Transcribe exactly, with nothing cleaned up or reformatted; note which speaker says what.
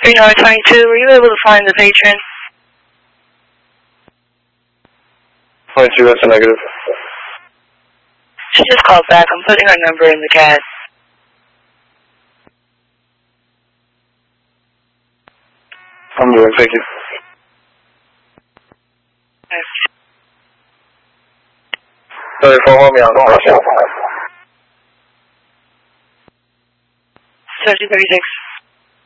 Speaker 1: three nine twenty-two, were you able to find the patron?
Speaker 2: twenty-two, that's a negative.
Speaker 1: She just called back. I'm putting her number in the C A D.
Speaker 2: I'm doing, thank you. Sorry for hold me on.
Speaker 1: Search thirty-six.